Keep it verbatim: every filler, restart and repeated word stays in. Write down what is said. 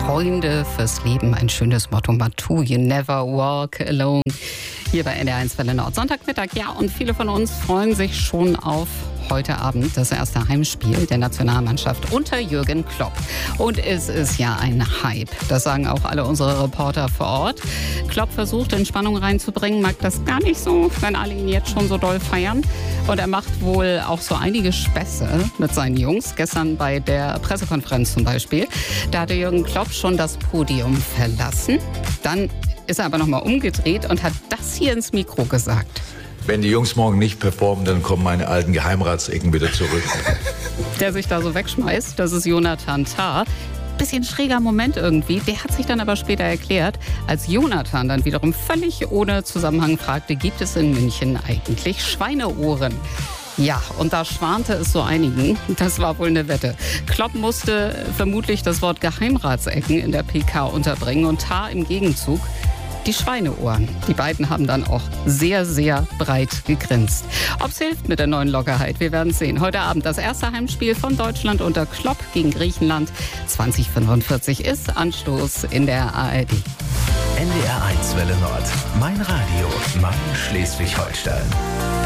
Freunde fürs Leben. Ein schönes Motto. Matu, you never walk alone. Hier bei N D R eins Welle Nord. Sonntagmittag, ja, und viele von uns freuen sich schon auf heute Abend das erste Heimspiel der Nationalmannschaft unter Jürgen Klopp. Und es ist ja ein Hype. Das sagen auch alle unsere Reporter vor Ort. Klopp versucht, Entspannung reinzubringen, mag das gar nicht so, wenn alle ihn jetzt schon so doll feiern. Und er macht wohl auch so einige Späße mit seinen Jungs. Gestern bei der Pressekonferenz zum Beispiel. Da hatte Jürgen Klopp schon das Podium verlassen. Dann ist er aber nochmal umgedreht und hat das hier ins Mikro gesagt. Wenn die Jungs morgen nicht performen, dann kommen meine alten Geheimratsecken wieder zurück. Der sich da so wegschmeißt, das ist Jonathan Tah. Bisschen schräger Moment irgendwie. Der hat sich dann aber später erklärt, als Jonathan dann wiederum völlig ohne Zusammenhang fragte, gibt es in München eigentlich Schweineohren? Ja, und da schwante es so einigen. Das war wohl eine Wette. Klopp musste vermutlich das Wort Geheimratsecken in der P K unterbringen und Tah im Gegenzug die Schweineohren. Die beiden haben dann auch sehr, sehr breit gegrinst. Ob es hilft mit der neuen Lockerheit, wir werden sehen. Heute Abend das erste Heimspiel von Deutschland unter Klopp gegen Griechenland. zwanzig fünfundvierzig ist Anstoß in der A R D. N D R eins Welle Nord. Mein Radio. Mein Schleswig-Holstein.